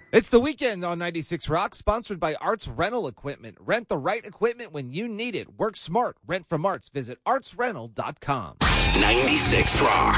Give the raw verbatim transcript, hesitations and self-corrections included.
It's the weekend on ninety-six Rock, sponsored by Arts Rental Equipment. Rent the right equipment when you need it. Work smart. Rent from Arts. Visit arts rental dot com. ninety-six Rock.